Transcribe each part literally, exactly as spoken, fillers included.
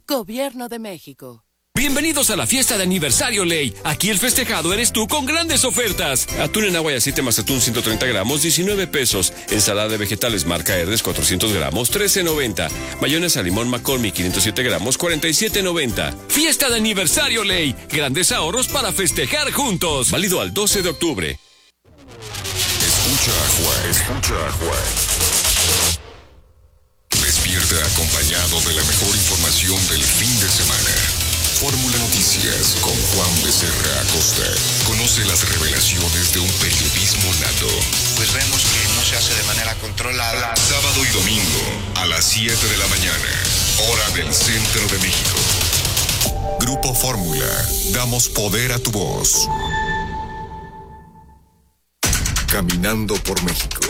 Gobierno de México. Bienvenidos a la fiesta de aniversario Ley. Aquí el festejado eres tú con grandes ofertas. Atún en agua y aceite más atún ciento treinta gramos, diecinueve pesos. Ensalada de vegetales marca Herdes cuatrocientos gramos, trece noventa. Mayonesa limón McCormick quinientos siete gramos, cuarenta y siete noventa. Fiesta de aniversario Ley. Grandes ahorros para festejar juntos. Válido al doce de octubre. Escucha a Juan, escucha a Juan. Despierta acompañado de la mejor información del fin de semana. Fórmula Noticias con Juan Becerra Acosta. Conoce las revelaciones de un periodismo nato. Pues vemos que no se hace de manera controlada. Sábado y domingo a las siete de la mañana, hora del centro de México. Grupo Fórmula, damos poder a tu voz. Caminando por México.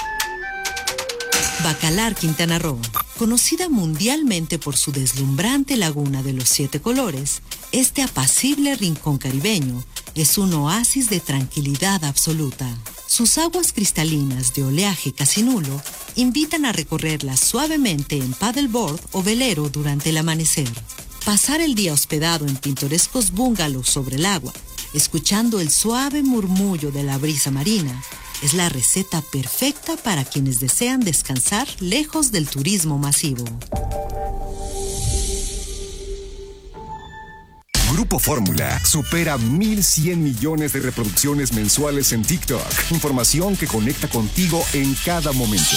Bacalar, Quintana Roo, conocida mundialmente por su deslumbrante laguna de los siete colores, este apacible rincón caribeño es un oasis de tranquilidad absoluta. Sus aguas cristalinas de oleaje casi nulo invitan a recorrerlas suavemente en paddleboard o velero durante el amanecer. Pasar el día hospedado en pintorescos bungalows sobre el agua, escuchando el suave murmullo de la brisa marina, es la receta perfecta para quienes desean descansar lejos del turismo masivo. Grupo Fórmula supera mil cien millones de reproducciones mensuales en TikTok. Información que conecta contigo en cada momento.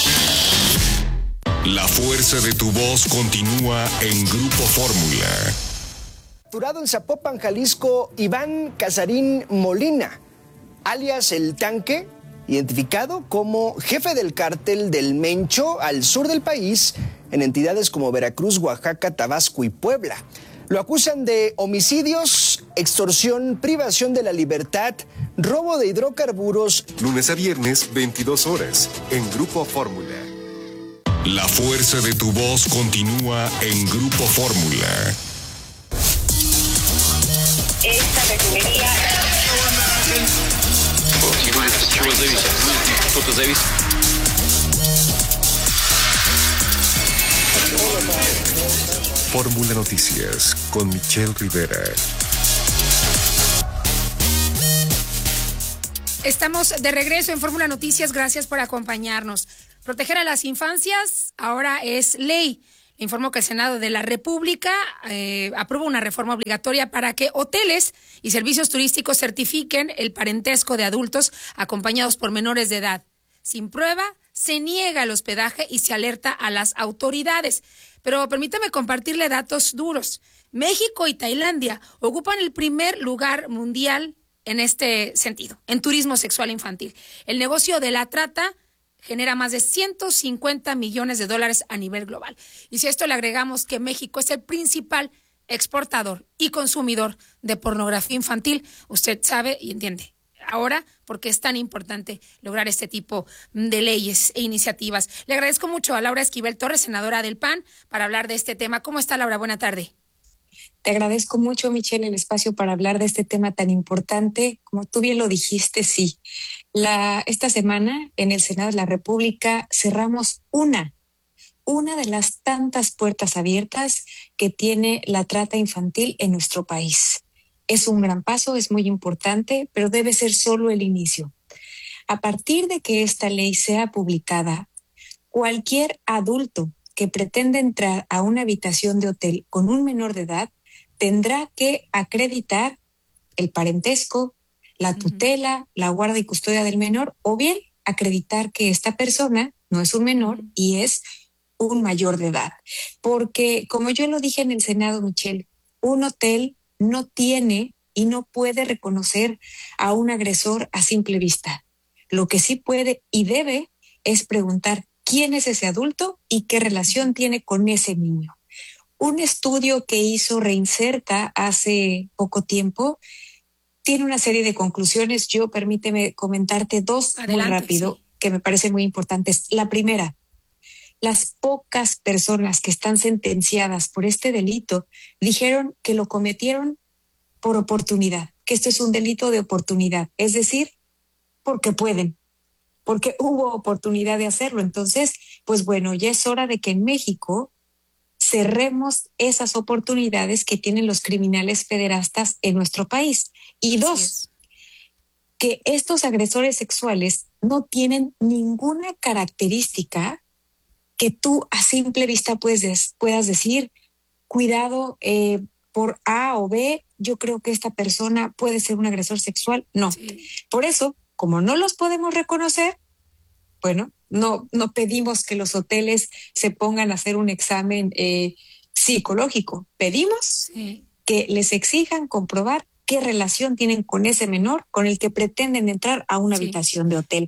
La fuerza de tu voz continúa en Grupo Fórmula. Capturado en Zapopan, Jalisco, Iván Casarín Molina, alias El Tanque, identificado como jefe del cártel del Mencho al sur del país, en entidades como Veracruz, Oaxaca, Tabasco y Puebla. Lo acusan de homicidios, extorsión, privación de la libertad, robo de hidrocarburos. Lunes a viernes, veintidós horas, en Grupo Fórmula. La fuerza de tu voz continúa en Grupo Fórmula. Esta refinería... Чего зависит? Что-то зависит. Fórmula Noticias con Michelle Rivera. Estamos de regreso en Fórmula Noticias. Gracias por acompañarnos. Proteger a las infancias ahora es ley. Informó que el Senado de la República eh, aprueba una reforma obligatoria para que hoteles y servicios turísticos certifiquen el parentesco de adultos acompañados por menores de edad. Sin prueba, se niega el hospedaje y se alerta a las autoridades. Pero permítame compartirle datos duros. México y Tailandia ocupan el primer lugar mundial en este sentido, en turismo sexual infantil. El negocio de la trata genera más de ciento cincuenta millones de dólares a nivel global. Y si a esto le agregamos que México es el principal exportador y consumidor de pornografía infantil, usted sabe y entiende ahora por qué es tan importante lograr este tipo de leyes e iniciativas. Le agradezco mucho a Laura Esquivel Torres, senadora del P A N, para hablar de este tema. ¿Cómo está, Laura? Buena tarde. Te agradezco mucho, Michelle, el espacio para hablar de este tema tan importante. Como tú bien lo dijiste, sí. La, esta semana en el Senado de la República cerramos una, una de las tantas puertas abiertas que tiene la trata infantil en nuestro país. Es un gran paso, es muy importante, pero debe ser solo el inicio. A partir de que esta ley sea publicada, cualquier adulto que pretenda entrar a una habitación de hotel con un menor de edad tendrá que acreditar el parentesco, la tutela, la guarda y custodia del menor, o bien acreditar que esta persona no es un menor y es un mayor de edad. Porque, como yo lo dije en el Senado, Michelle, un hotel no tiene y no puede reconocer a un agresor a simple vista. Lo que sí puede y debe es preguntar quién es ese adulto y qué relación tiene con ese niño. Un estudio que hizo Reinserta hace poco tiempo tiene una serie de conclusiones. Yo permíteme comentarte dos Adelante, muy rápido, sí. que me parecen muy importantes. La primera, las pocas personas que están sentenciadas por este delito dijeron que lo cometieron por oportunidad, que esto es un delito de oportunidad, es decir, porque pueden, porque hubo oportunidad de hacerlo. Entonces, pues bueno, ya es hora de que en México cerremos esas oportunidades que tienen los criminales pederastas en nuestro país. Y dos, que estos agresores sexuales no tienen ninguna característica que tú a simple vista puedes, puedas decir, cuidado, eh, por A o B, yo creo que esta persona puede ser un agresor sexual. No. Sí. Por eso, como no los podemos reconocer, bueno, no, no pedimos que los hoteles se pongan a hacer un examen eh, psicológico. Pedimos sí. que les exijan comprobar qué relación tienen con ese menor con el que pretenden entrar a una sí. habitación de hotel.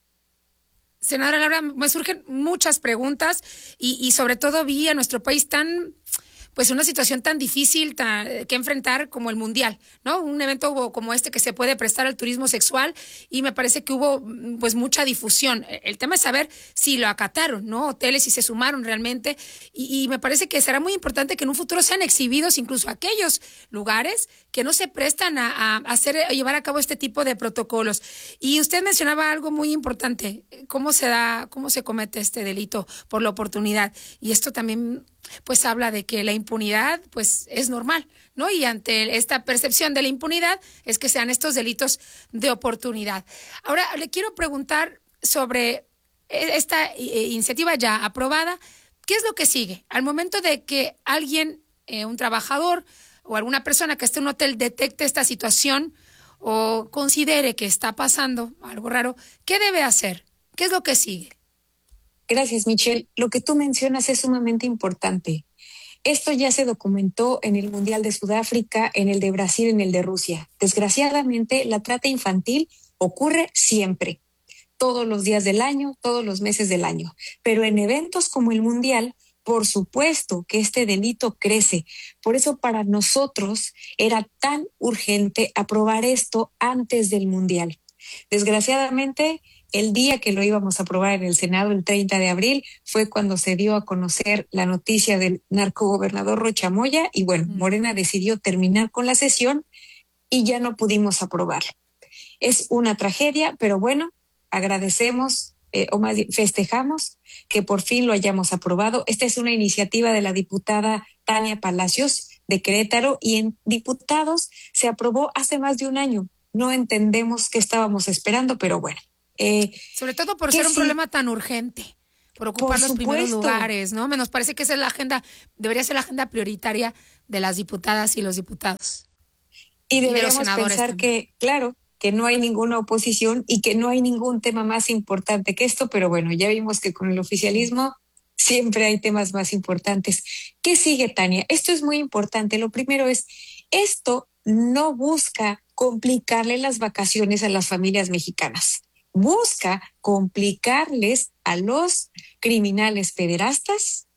Senadora Laura, me surgen muchas preguntas y, y sobre todo vi a nuestro país tan, pues una situación tan difícil tan, que enfrentar como el Mundial, ¿no? Un evento como este que se puede prestar al turismo sexual y me parece que hubo pues mucha difusión. El tema es saber si lo acataron, ¿no? Hoteles, si se sumaron realmente y, y me parece que será muy importante que en un futuro sean exhibidos incluso aquellos lugares que no se prestan a, a hacer, a llevar a cabo este tipo de protocolos. Y usted mencionaba algo muy importante, cómo se da, cómo se comete este delito por la oportunidad. Y esto también pues habla de que la impunidad pues es normal, ¿no? Y ante esta percepción de la impunidad es que sean estos delitos de oportunidad. Ahora le quiero preguntar sobre esta eh, iniciativa ya aprobada, ¿qué es lo que sigue? Al momento de que alguien, eh, un trabajador o alguna persona que esté en un hotel detecte esta situación o considere que está pasando algo raro, ¿qué debe hacer? ¿Qué es lo que sigue? Gracias, Michelle. Lo que tú mencionas es sumamente importante. Esto ya se documentó en el Mundial de Sudáfrica, en el de Brasil, en el de Rusia. Desgraciadamente, la trata infantil ocurre siempre, todos los días del año, todos los meses del año. Pero en eventos como el Mundial, por supuesto que este delito crece. Por eso para nosotros era tan urgente aprobar esto antes del Mundial. Desgraciadamente, el día que lo íbamos a aprobar en el Senado, el treinta de abril, fue cuando se dio a conocer la noticia del narcogobernador Rocha Moya y bueno, Morena decidió terminar con la sesión y ya no pudimos aprobarlo. Es una tragedia, pero bueno, agradecemos eh, o más bien festejamos que por fin lo hayamos aprobado. Esta es una iniciativa de la diputada Tania Palacios de Querétaro y en diputados se aprobó hace más de un año. No entendemos qué estábamos esperando, pero bueno. Eh, Sobre todo por ser un sí, problema tan urgente, por ocupar por los primeros lugares, ¿no? Nos parece que esa es la agenda, debería ser la agenda prioritaria de las diputadas y los diputados. Y deberíamos y de pensar también. que, claro, que no hay ninguna oposición y que no hay ningún tema más importante que esto, pero bueno, ya vimos que con el oficialismo siempre hay temas más importantes. ¿Qué sigue, Tania? Esto es muy importante. Lo primero es, esto no busca complicarle las vacaciones a las familias mexicanas. Busca complicarles a los criminales pederastas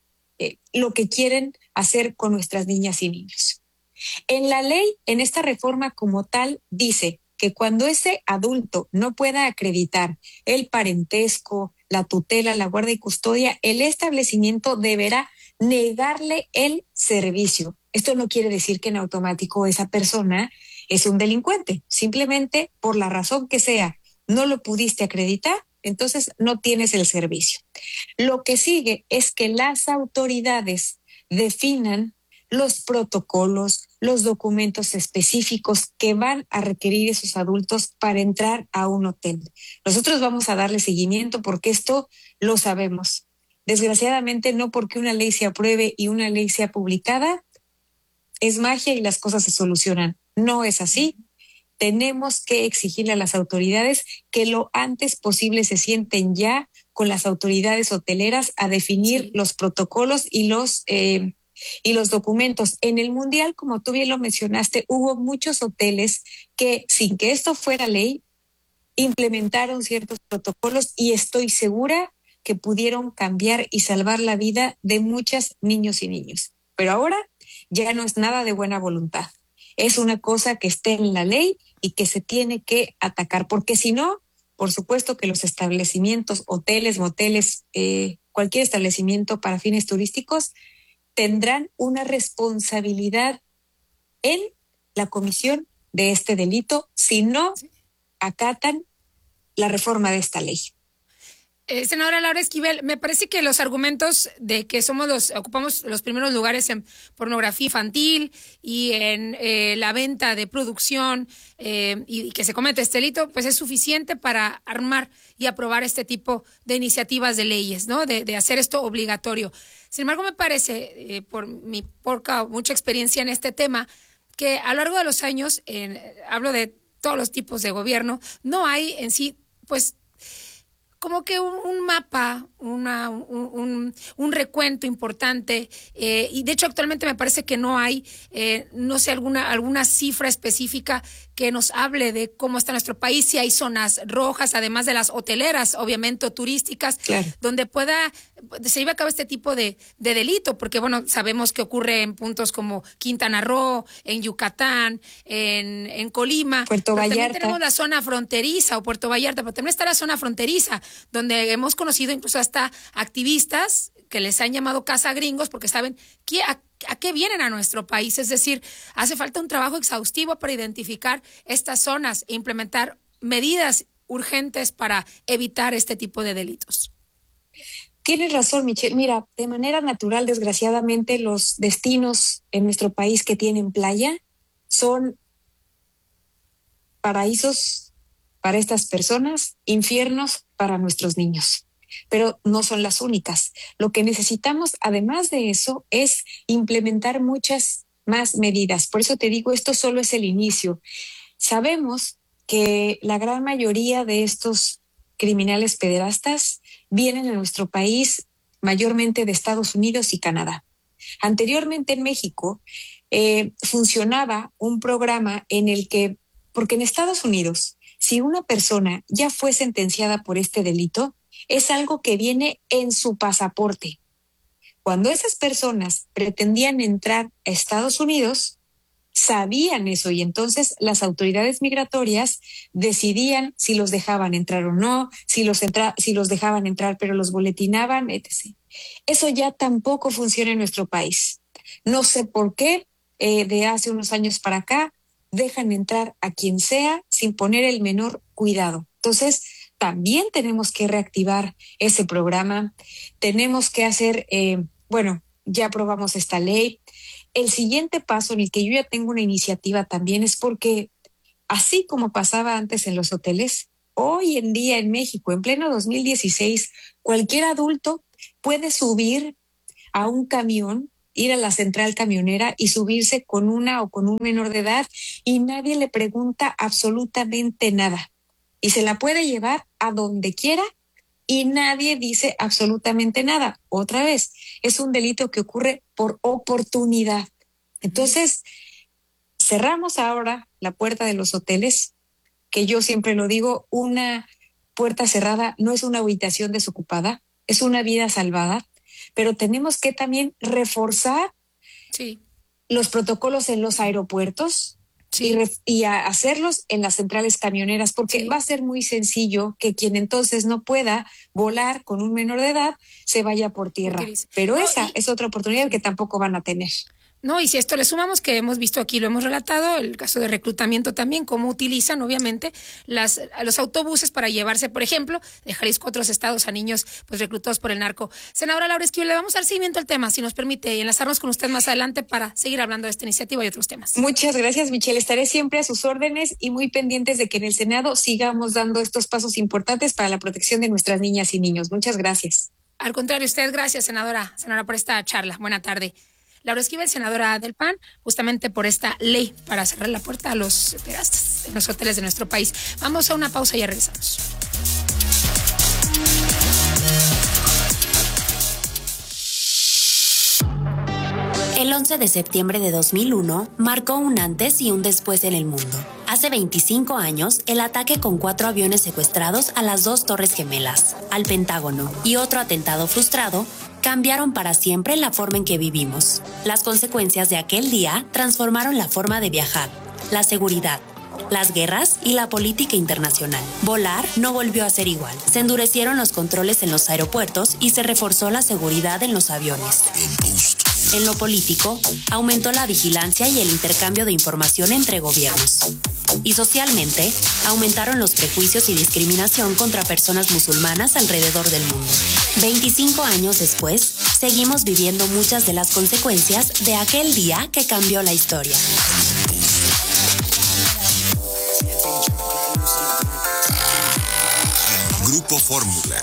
eh, lo que quieren hacer con nuestras niñas y niños. En la ley, en esta reforma como tal, dice que cuando ese adulto no pueda acreditar el parentesco, la tutela, la guarda y custodia, el establecimiento deberá negarle el servicio. Esto no quiere decir que en automático esa persona es un delincuente, simplemente por la razón que sea, no lo pudiste acreditar, entonces no tienes el servicio. Lo que sigue es que las autoridades definan los protocolos, los documentos específicos que van a requerir esos adultos para entrar a un hotel. Nosotros vamos a darle seguimiento porque esto lo sabemos. Desgraciadamente, no porque una ley se apruebe y una ley sea publicada, es magia y las cosas se solucionan. No es así. Tenemos que exigirle a las autoridades que lo antes posible se sienten ya con las autoridades hoteleras a definir sí. los protocolos y los eh, y los documentos. En el Mundial, como tú bien lo mencionaste, hubo muchos hoteles que, sin que esto fuera ley, implementaron ciertos protocolos y estoy segura que pudieron cambiar y salvar la vida de muchos niños y niños. Pero ahora ya no es nada de buena voluntad. Es una cosa que esté en la ley y que se tiene que atacar, porque si no, por supuesto que los establecimientos, hoteles, moteles, eh, cualquier establecimiento para fines turísticos tendrán una responsabilidad en la comisión de este delito si no acatan la reforma de esta ley. Eh, senadora Laura Esquivel, me parece que los argumentos de que somos los, ocupamos los primeros lugares en pornografía infantil y en eh, la venta de producción eh, y, y que se comete este delito, pues es suficiente para armar y aprobar este tipo de iniciativas de leyes, ¿no? De, de hacer esto obligatorio. Sin embargo, me parece, eh, por mi poca o mucha experiencia en este tema, que a lo largo de los años, en, hablo de todos los tipos de gobierno, no hay en sí, pues, como que un, un mapa, una, un, un, un recuento importante, eh, y de hecho actualmente me parece que no hay, eh, no sé, alguna, alguna cifra específica que nos hable de cómo está nuestro país, si hay zonas rojas, además de las hoteleras, obviamente, o turísticas, claro, donde pueda, se lleve a cabo este tipo de, de delito, porque bueno, sabemos que ocurre en puntos como Quintana Roo, en Yucatán, en, en Colima. Puerto Vallarta. También tenemos la zona fronteriza, o Puerto Vallarta, pero también está la zona fronteriza, donde hemos conocido incluso hasta activistas que les han llamado cazagringos porque saben que, a, a qué vienen a nuestro país. Es decir, hace falta un trabajo exhaustivo para identificar estas zonas e implementar medidas urgentes para evitar este tipo de delitos. Tienes razón, Michelle. Mira, de manera natural, desgraciadamente, los destinos en nuestro país que tienen playa son paraísos para estas personas, infiernos para nuestros niños. Pero no son las únicas. Lo que necesitamos, además de eso, es implementar muchas más medidas. Por eso te digo, esto solo es el inicio. Sabemos que la gran mayoría de estos criminales pederastas vienen a nuestro país mayormente de Estados Unidos y Canadá. Anteriormente en México eh, funcionaba un programa en el que, porque en Estados Unidos, si una persona ya fue sentenciada por este delito, es algo que viene en su pasaporte. Cuando esas personas pretendían entrar a Estados Unidos, sabían eso y entonces las autoridades migratorias decidían si los dejaban entrar o no, si los, entra- si los dejaban entrar pero los boletinaban, etcétera. Eso ya tampoco funciona en nuestro país. No sé por qué, eh, de hace unos años para acá, dejan entrar a quien sea sin poner el menor cuidado. Entonces, también tenemos que reactivar ese programa. Tenemos que hacer, eh, bueno, ya aprobamos esta ley. El siguiente paso en el que yo ya tengo una iniciativa también es porque, así como pasaba antes en los hoteles, hoy en día en México, en pleno dos mil dieciséis, cualquier adulto puede subir a un camión, ir a la central camionera y subirse con una o con un menor de edad y nadie le pregunta absolutamente nada. Y se la puede llevar a donde quiera y nadie dice absolutamente nada. Otra vez, es un delito que ocurre por oportunidad. Entonces, cerramos ahora la puerta de los hoteles, que yo siempre lo digo, una puerta cerrada no es una habitación desocupada, es una vida salvada, pero tenemos que también reforzar sí. los protocolos en los aeropuertos, sí. y, ref- y a hacerlos en las centrales camioneras, porque sí. va a ser muy sencillo que quien entonces no pueda volar con un menor de edad se vaya por tierra. Pero no, esa y... es otra oportunidad que tampoco van a tener. No, y si esto le sumamos que hemos visto aquí, lo hemos relatado, el caso de reclutamiento también, cómo utilizan obviamente las, los autobuses para llevarse, por ejemplo, de Jalisco a otros estados a niños pues reclutados por el narco. Senadora Laura Esquivel, le vamos a dar seguimiento al tema, si nos permite, y enlazarnos con usted más adelante para seguir hablando de esta iniciativa y otros temas. Muchas gracias, Michelle. Estaré siempre a sus órdenes y muy pendientes de que en el Senado sigamos dando estos pasos importantes para la protección de nuestras niñas y niños. Muchas gracias. Al contrario, usted, gracias, senadora, senadora, por esta charla. Buena tarde. Laura Esquivel, senadora del P A N, justamente por esta ley para cerrar la puerta a los pederastas en los hoteles de nuestro país. Vamos a una pausa y ya regresamos. El once de septiembre de dos mil uno marcó un antes y un después en el mundo. Hace veinticinco años, el ataque con cuatro aviones secuestrados a las dos Torres Gemelas, al Pentágono y otro atentado frustrado cambiaron para siempre la forma en que vivimos. Las consecuencias de aquel día transformaron la forma de viajar, la seguridad, las guerras y la política internacional. Volar no volvió a ser igual. Se endurecieron los controles en los aeropuertos y se reforzó la seguridad en los aviones. En lo político, aumentó la vigilancia y el intercambio de información entre gobiernos. Y socialmente, aumentaron los prejuicios y discriminación contra personas musulmanas alrededor del mundo. veinticinco años después, seguimos viviendo muchas de las consecuencias de aquel día que cambió la historia. Grupo Fórmula.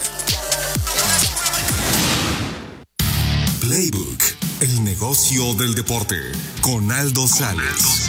Playbook, el negocio del deporte, con Aldo Sales.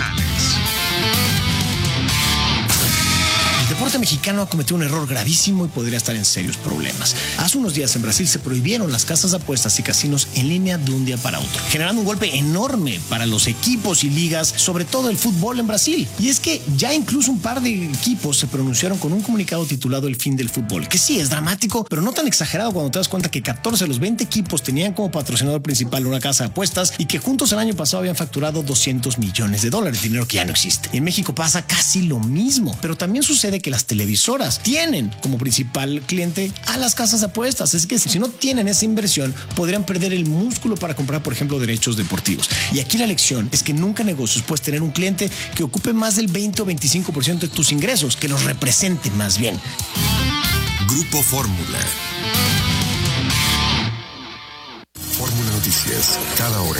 El deporte mexicano ha cometido un error gravísimo y podría estar en serios problemas. Hace unos días en Brasil se prohibieron las casas de apuestas y casinos en línea de un día para otro, generando un golpe enorme para los equipos y ligas, sobre todo el fútbol en Brasil. Y es que ya incluso un par de equipos se pronunciaron con un comunicado titulado El fin del fútbol, que sí es dramático, pero no tan exagerado cuando te das cuenta que catorce de los veinte equipos tenían como patrocinador principal una casa de apuestas y que juntos el año pasado habían facturado doscientos millones de dólares, dinero que ya no existe. En México pasa casi lo mismo, pero también sucede que las televisoras tienen como principal cliente a las casas de apuestas. Es que si no tienen esa inversión, podrían perder el músculo para comprar, por ejemplo, derechos deportivos. Y aquí la lección es que nunca en negocios puedes tener un cliente que ocupe más del veinte o veinticinco por ciento de tus ingresos, que los represente más bien. Grupo Fórmula. Fórmula Noticias, cada hora.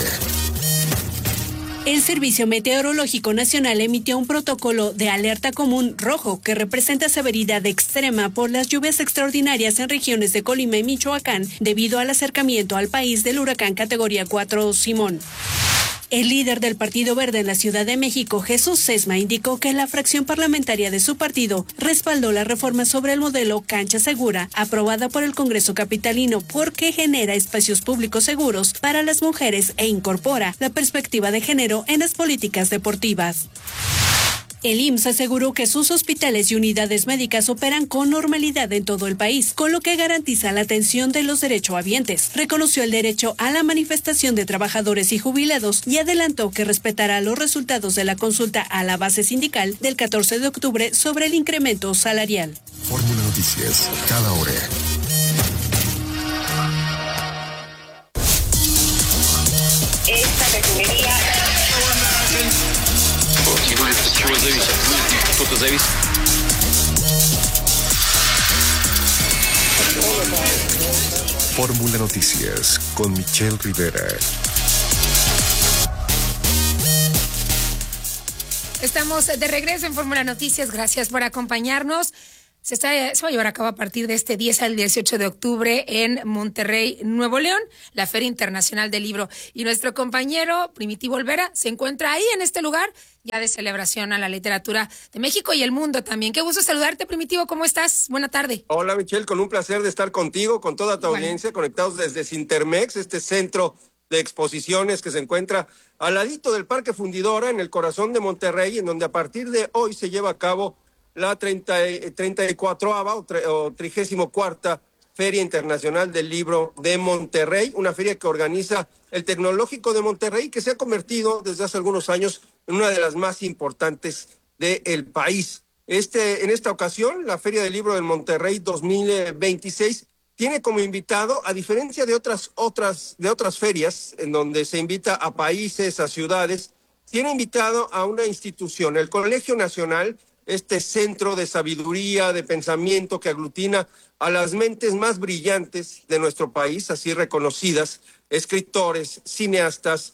El Servicio Meteorológico Nacional emitió un protocolo de alerta común rojo que representa severidad extrema por las lluvias extraordinarias en regiones de Colima y Michoacán debido al acercamiento al país del huracán categoría cuatro Simón. El líder del Partido Verde en la Ciudad de México, Jesús Sesma, indicó que la fracción parlamentaria de su partido respaldó la reforma sobre el modelo Cancha Segura, aprobada por el Congreso capitalino, porque genera espacios públicos seguros para las mujeres e incorpora la perspectiva de género en las políticas deportivas. El I M S S aseguró que sus hospitales y unidades médicas operan con normalidad en todo el país, con lo que garantiza la atención de los derechohabientes. Reconoció el derecho a la manifestación de trabajadores y jubilados y adelantó que respetará los resultados de la consulta a la base sindical del catorce de octubre sobre el incremento salarial. Fórmula Noticias, cada hora. Esta refinería... Чего зависит? Кто-то зависит. Fórmula Noticias con Michelle Rivera. Estamos de regreso en Fórmula Noticias. Gracias por acompañarnos. Se, está, se va a llevar a cabo a partir de este diez al dieciocho de octubre en Monterrey, Nuevo León, la Feria Internacional del Libro. Y nuestro compañero Primitivo Olvera se encuentra ahí en este lugar ya de celebración a la literatura de México y el mundo también. Qué gusto saludarte, Primitivo. ¿Cómo estás? Buena tarde. Hola, Michelle. Con un placer de estar contigo, con toda tu bueno. audiencia, conectados desde Cintermex, este centro de exposiciones que se encuentra al ladito del Parque Fundidora, en el corazón de Monterrey, en donde a partir de hoy se lleva a cabo la treinta y cuatroava o, o trigésimo cuarta Feria Internacional del Libro de Monterrey, una feria que organiza el Tecnológico de Monterrey, que se ha convertido desde hace algunos años en una de las más importantes del país. Este, en esta ocasión, la Feria del Libro de Monterrey dos mil veintiséis tiene como invitado, a diferencia de otras, otras, de otras ferias, en donde se invita a países, a ciudades, tiene invitado a una institución, el Colegio Nacional, este centro de sabiduría, de pensamiento que aglutina a las mentes más brillantes de nuestro país, así reconocidas, escritores, cineastas,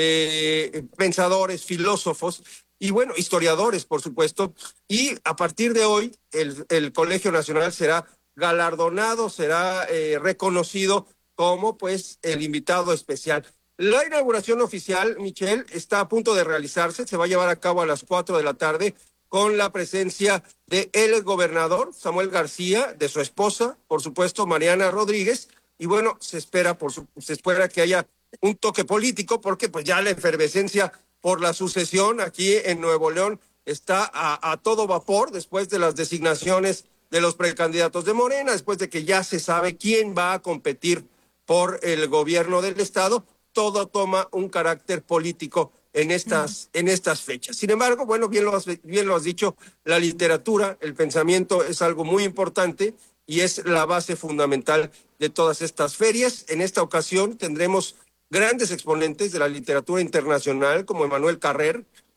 eh, pensadores, filósofos y bueno, historiadores, por supuesto. Y a partir de hoy, el, el Colegio Nacional será galardonado, será eh, reconocido como pues el invitado especial. La inauguración oficial, Michelle, está a punto de realizarse, se va a llevar a cabo a las cuatro de la tarde, con la presencia de el gobernador Samuel García, de su esposa, por supuesto, Mariana Rodríguez, y bueno, se espera, por su, se espera que haya un toque político, porque pues ya la efervescencia por la sucesión aquí en Nuevo León está a, a todo vapor, después de las designaciones de los precandidatos de Morena, después de que ya se sabe quién va a competir por el gobierno del estado, todo toma un carácter político en estas, en estas fechas. Sin embargo, bueno, bien lo has, bien lo has dicho, la literatura, el pensamiento es algo muy importante y es la base fundamental de todas estas ferias. En esta ocasión tendremos grandes exponentes de la literatura internacional, como Emmanuel Carrer,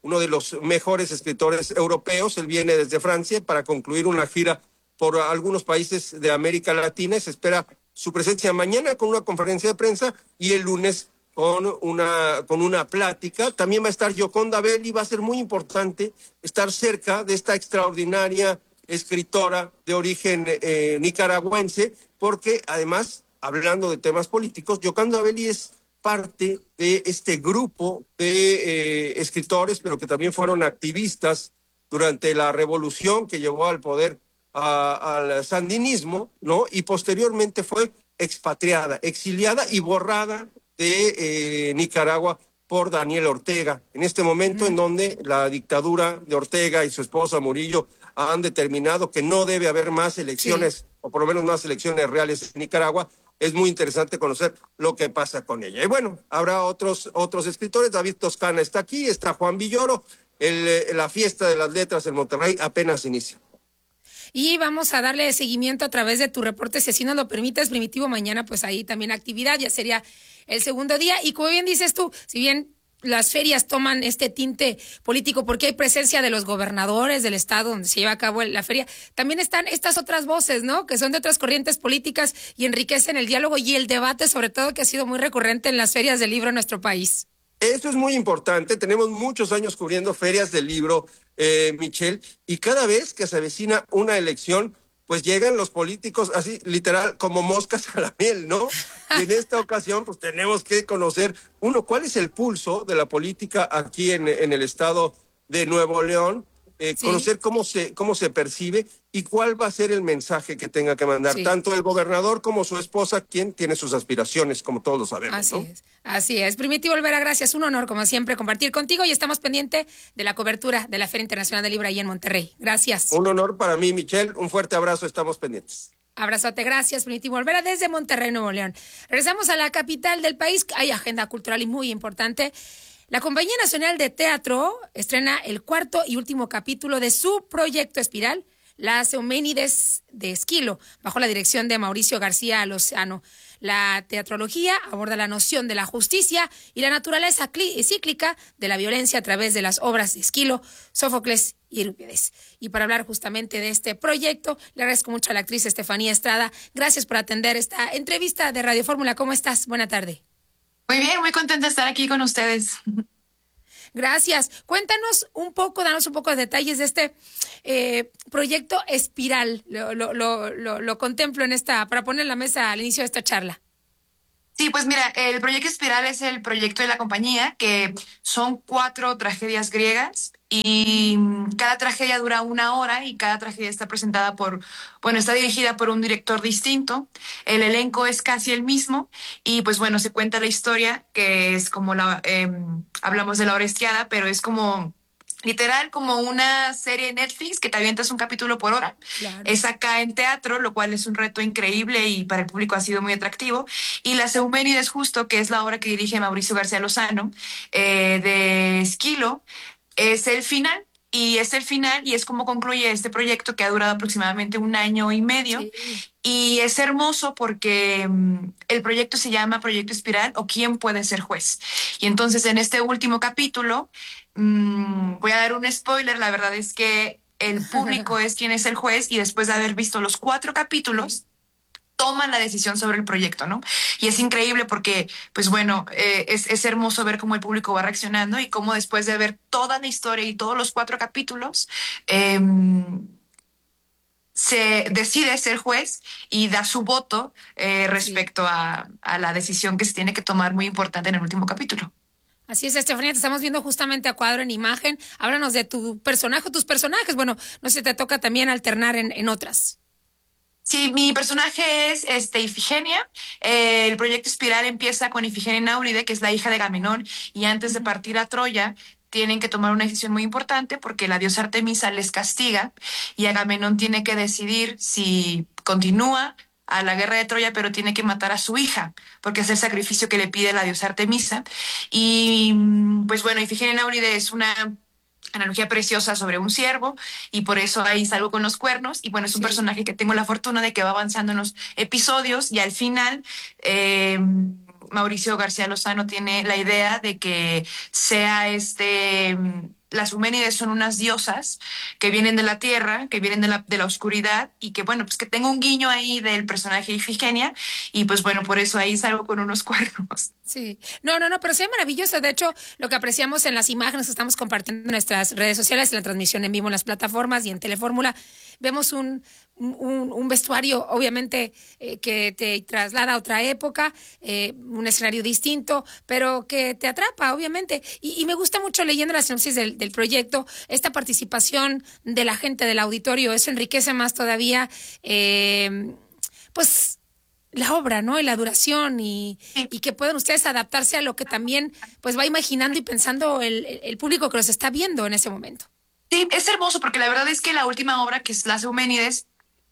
uno de los mejores escritores europeos. Él viene desde Francia para concluir una gira por algunos países de América Latina y se espera su presencia mañana con una conferencia de prensa y el lunes con una, con una plática. También va a estar Gioconda Belli. Va a ser muy importante estar cerca de esta extraordinaria escritora de origen eh, nicaragüense, porque además, hablando de temas políticos, Gioconda Belli es parte de este grupo de eh, escritores, pero que también fueron activistas durante la revolución que llevó al poder a, al sandinismo, ¿no? Y posteriormente fue expatriada, exiliada y borrada de eh, Nicaragua por Daniel Ortega. En este momento mm. en donde la dictadura de Ortega y su esposa Murillo han determinado que no debe haber más elecciones, sí. o por lo menos más elecciones reales en Nicaragua, es muy interesante conocer lo que pasa con ella. Y bueno, habrá otros, otros escritores. David Toscana está aquí, está Juan Villoro. El, la fiesta de las letras en Monterrey apenas inicia. Y vamos a darle seguimiento a través de tu reporte, si así nos lo permites, Primitivo. Mañana pues ahí también actividad, ya sería el segundo día. Y como bien dices tú, si bien las ferias toman este tinte político porque hay presencia de los gobernadores del estado donde se lleva a cabo la feria, también están estas otras voces, ¿no? Que son de otras corrientes políticas y enriquecen el diálogo y el debate, sobre todo, que ha sido muy recurrente en las ferias del libro en nuestro país. Esto es muy importante. Tenemos muchos años cubriendo ferias del libro, eh, Michelle, y cada vez que se avecina una elección, pues llegan los políticos así, literal, como moscas a la miel, ¿no? Y en esta ocasión, pues tenemos que conocer, uno, cuál es el pulso de la política aquí en, en el estado de Nuevo León, eh, sí. conocer cómo se, cómo se percibe y cuál va a ser el mensaje que tenga que mandar sí. tanto el gobernador como su esposa, quien tiene sus aspiraciones, como todos lo sabemos. Así ¿no? es, así es. Primitivo Olvera, gracias, un honor como siempre compartir contigo y estamos pendientes de la cobertura de la Feria Internacional del Libro ahí en Monterrey. Gracias. Un honor para mí, Michelle, un fuerte abrazo, estamos pendientes. Abrazote, gracias, Primitivo Olvera, desde Monterrey, Nuevo León. Regresamos a la capital del país, hay agenda cultural y muy importante. La Compañía Nacional de Teatro estrena el cuarto y último capítulo de su proyecto Espiral, Las Euménides de Esquilo, bajo la dirección de Mauricio García Lozano. La teatrología aborda la noción de la justicia y la naturaleza cíclica de la violencia a través de las obras de Esquilo, Sófocles y Eurípides. Y para hablar justamente de este proyecto, le agradezco mucho a la actriz Estefanía Estrada. Gracias por atender esta entrevista de Radio Fórmula. ¿Cómo estás? Buena tarde. Muy bien, muy contenta de estar aquí con ustedes. Gracias. Cuéntanos un poco, danos un poco de detalles de este eh, proyecto Espiral. Lo, lo, lo, lo, lo contemplo en esta, para poner en la mesa al inicio de esta charla. Sí, pues mira, el proyecto Espiral es el proyecto de la compañía, que son cuatro tragedias griegas y cada tragedia dura una hora y cada tragedia está presentada por, bueno, está dirigida por un director distinto. El elenco es casi el mismo y pues bueno, se cuenta la historia que es como la, eh, hablamos de la Orestiada, pero es como literal como una serie de Netflix que te avientas un capítulo por hora. Claro. Es acá en teatro, lo cual es un reto increíble y para el público ha sido muy atractivo. Y Las Euménides, justo, que es la obra que dirige Mauricio García Lozano, eh, de Esquilo, es el final. Y es el final y es como concluye este proyecto que ha durado aproximadamente un año y medio. Sí. Y es hermoso porque um, el proyecto se llama Proyecto Espiral o ¿Quién puede ser juez? Y entonces en este último capítulo, um, voy a dar un spoiler, la verdad es que el público es quien es el juez y después de haber visto los cuatro capítulos, toman la decisión sobre el proyecto, ¿no? Y es increíble porque, pues bueno, eh, es, es hermoso ver cómo el público va reaccionando y cómo después de ver toda la historia y todos los cuatro capítulos, eh, se decide ser juez y da su voto eh, respecto sí. a, a la decisión que se tiene que tomar muy importante en el último capítulo. Así es, Estefanía, te estamos viendo justamente a cuadro en imagen. Háblanos de tu personaje, tus personajes. Bueno, no sé si te toca también alternar en, en otras. Sí, mi personaje es este, Ifigenia. Eh, el proyecto Espiral empieza con Ifigenia Náuride, que es la hija de Agamenón, y antes de partir a Troya tienen que tomar una decisión muy importante porque la diosa Artemisa les castiga y Agamenón tiene que decidir si continúa a la guerra de Troya, pero tiene que matar a su hija, porque es el sacrificio que le pide la diosa Artemisa. Y pues bueno, Ifigenia Náuride es una analogía preciosa sobre un ciervo y por eso ahí salgo con los cuernos y bueno, es un sí. personaje que tengo la fortuna de que va avanzando en los episodios y al final eh, Mauricio García Lozano tiene la idea de que sea este las Euménides son unas diosas que vienen de la tierra, que vienen de la, de la oscuridad, y que bueno, pues que tengo un guiño ahí del personaje Ifigenia, y pues bueno, por eso ahí salgo con unos cuernos. Sí, no, no, no, pero sí es maravilloso. De hecho, lo que apreciamos en las imágenes que estamos compartiendo en nuestras redes sociales, en la transmisión en vivo en las plataformas y en Telefórmula, vemos un, un, un vestuario, obviamente, eh, que te traslada a otra época, eh, un escenario distinto, pero que te atrapa, obviamente. Y, y me gusta mucho, leyendo la sinopsis del, del proyecto, esta participación de la gente del auditorio. Eso enriquece más todavía, eh, pues, la obra, ¿no? Y la duración, y, y que puedan ustedes adaptarse a lo que también pues va imaginando y pensando el, el público que los está viendo en ese momento. Sí, es hermoso, porque la verdad es que la última obra, que es Las Euménides,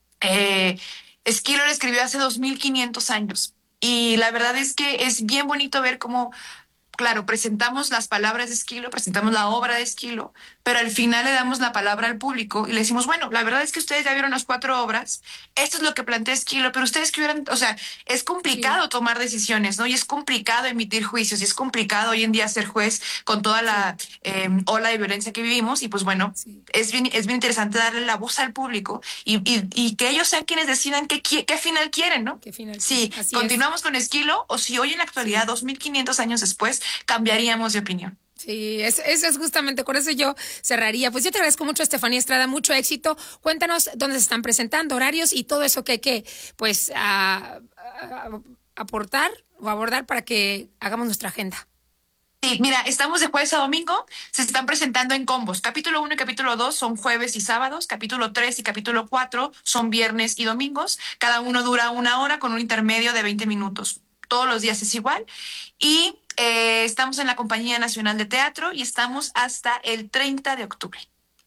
eh, Esquilo la escribió hace dos mil quinientos años. Y la verdad es que es bien bonito ver cómo, claro, presentamos las palabras de Esquilo, presentamos la obra de Esquilo, pero al final le damos la palabra al público y le decimos, bueno, la verdad es que ustedes ya vieron las cuatro obras, esto es lo que plantea Esquilo, pero ustedes que hubieran, o sea, es complicado sí. tomar decisiones, ¿no? Y es complicado emitir juicios, y es complicado hoy en día ser juez con toda la sí. eh, ola de violencia que vivimos, y pues bueno, sí. es bien es bien interesante darle la voz al público y, y, y que ellos sean quienes decidan qué, qué final quieren, ¿no? ¿Qué final? Sí, Así continuamos es. con Esquilo, o si hoy en la actualidad, sí. dos mil quinientos años después, cambiaríamos de opinión. Sí, eso, eso es justamente, con eso yo cerraría. Pues yo te agradezco mucho, Estefanía Estrada, mucho éxito. Cuéntanos dónde se están presentando, horarios y todo eso que hay que, pues, a, a, aportar o abordar para que hagamos nuestra agenda. Sí, mira, estamos de jueves a domingo, se están presentando en combos. Capítulo uno y capítulo dos son jueves y sábados, capítulo tres y capítulo cuatro son viernes y domingos. Cada uno dura una hora con un intermedio de veinte minutos. Todos los días es igual. Y eh, estamos en la Compañía Nacional de Teatro y estamos hasta el treinta de octubre.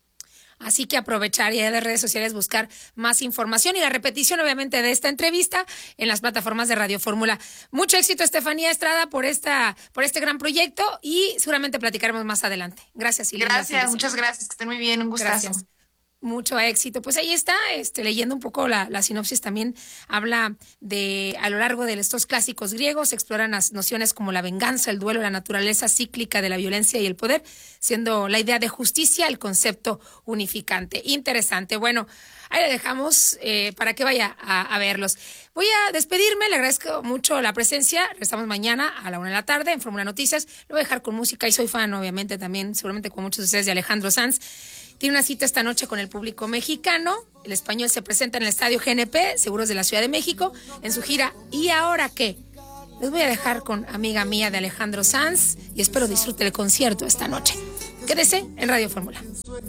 Así que aprovechar y en las redes sociales buscar más información y la repetición, obviamente, de esta entrevista en las plataformas de Radio Fórmula. Mucho éxito, Estefanía Estrada, por esta, por este gran proyecto, y seguramente platicaremos más adelante. Gracias, Silvia. Gracias, muchas gracias, que estén muy bien, un gustazo. Gracias. Mucho éxito. Pues ahí está, este, leyendo un poco la, la sinopsis, también habla de, a lo largo de estos clásicos griegos, exploran las nociones como la venganza, el duelo, la naturaleza cíclica de la violencia y el poder, siendo la idea de justicia el concepto unificante. Interesante. Bueno, ahí le dejamos eh, para que vaya a, a verlos. Voy a despedirme, le agradezco mucho la presencia. Regresamos mañana a la una de la tarde en Fórmula Noticias. Lo voy a dejar con música y soy fan, obviamente, también, seguramente como muchos de ustedes, de Alejandro Sanz. Tiene una cita esta noche con el público mexicano. El español se presenta en el Estadio G N P, Seguros de la Ciudad de México, en su gira ¿Y ahora qué? Les voy a dejar con Amiga Mía de Alejandro Sanz y espero disfrute el concierto esta noche. Quédese en Radio Fórmula.